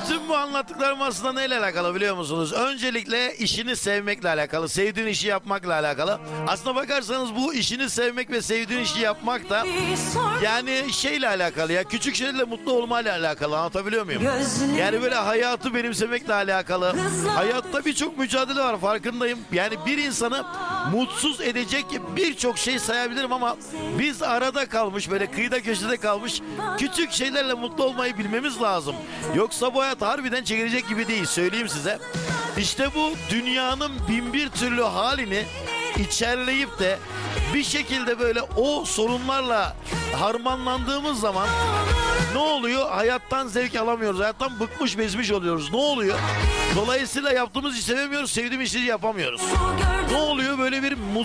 Bütün bu anlattıklarım aslında neyle alakalı biliyor musunuz? Öncelikle işini sevmekle alakalı, sevdiğin işi yapmakla alakalı. Aslına bakarsanız bu işini sevmek ve sevdiğin işi yapmak da yani şeyle alakalı ya, küçük şeylerle mutlu olmayla alakalı, anlatabiliyor muyum? Yani böyle hayatı benimsemekle alakalı. Hayatta birçok mücadele var, farkındayım. Yani bir insanı mutsuz edecek birçok şey sayabilirim ama biz arada kalmış, böyle kıyıda köşede kalmış küçük şeylerle mutlu olmayı bilmemiz lazım. Yoksa bu hayat harbiden çekilecek gibi değil, söyleyeyim size. İşte bu dünyanın bin bir türlü halini içerleyip de bir şekilde böyle o sorunlarla harmanlandığımız zaman ne oluyor? Hayattan zevk alamıyoruz. Hayattan bıkmış bezmiş oluyoruz. Ne oluyor? Dolayısıyla yaptığımız işi sevemiyoruz. Sevdiğimiz işi yapamıyoruz. Ne oluyor? Böyle bir